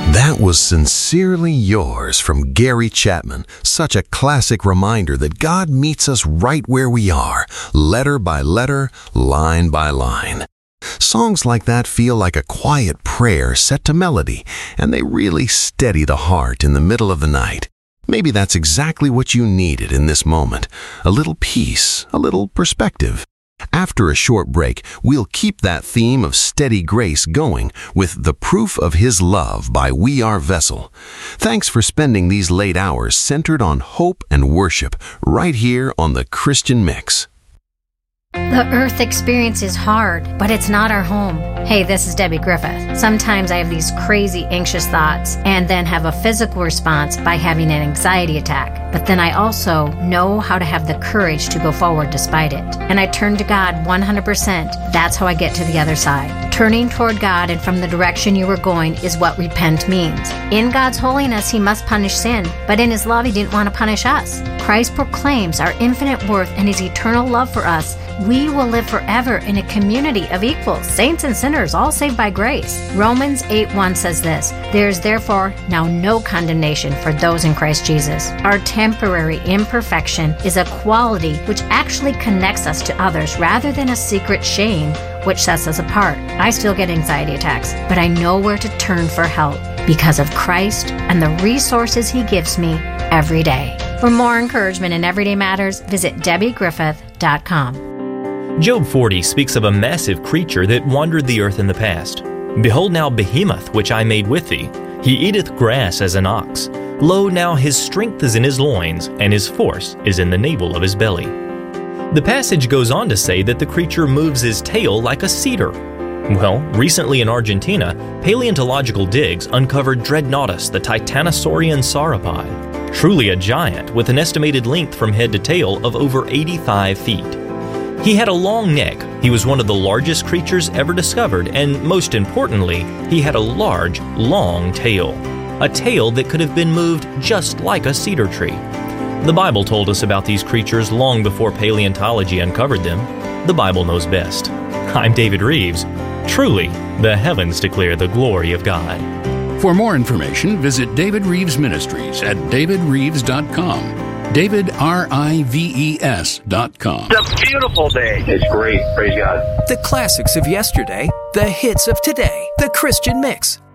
That was Sincerely Yours from Gary Chapman. Such a classic reminder that God meets us right where we are, letter by letter, line by line. Songs like that feel like a quiet prayer set to melody, and they really steady the heart in the middle of the night. Maybe that's exactly what you needed in this moment. A little peace, a little perspective. After a short break, we'll keep that theme of steady grace going with The Proof of His Love by We Are Vessel. Thanks for spending these late hours centered on hope and worship right here on the Christian Mix. The earth experience is hard, but it's not our home. Hey, this is Debbie Griffith. Sometimes I have these crazy anxious thoughts and then have a physical response by having an anxiety attack. But then I also know how to have the courage to go forward despite it. And I turn to God 100%. That's how I get to the other side. Turning toward God and from the direction you were going is what repent means. In God's holiness, He must punish sin, but in His love, He didn't want to punish us. Christ proclaims our infinite worth and His eternal love for us. We will live forever in a community of equals, saints and sinners, all saved by grace. Romans 8:1 says this, "There is therefore now no condemnation for those in Christ Jesus." Our temporary imperfection is a quality which actually connects us to others rather than a secret shame which sets us apart. I still get anxiety attacks, but I know where to turn for help because of Christ and the resources He gives me every day. For more encouragement in Everyday Matters, visit DebbieGriffith.com. Job 40 speaks of a massive creature that wandered the earth in the past. Behold now Behemoth, which I made with thee. He eateth grass as an ox. Lo, now his strength is in his loins, and his force is in the navel of his belly. The passage goes on to say that the creature moves his tail like a cedar. Well, recently in Argentina, paleontological digs uncovered Dreadnoughtus, the Titanosaurian sauropod. Truly a giant with an estimated length from head to tail of over 85 feet. He had a long neck, he was one of the largest creatures ever discovered, and most importantly, he had a large, long tail. A tail that could have been moved just like a cedar tree. The Bible told us about these creatures long before paleontology uncovered them. The Bible knows best. I'm David Reeves. Truly, the heavens declare the glory of God. For more information, visit David Reeves Ministries at davidreeves.com. DavidRives.com. It's a beautiful day. It's great. Praise God. The classics of yesterday, the hits of today. The Christian Mix.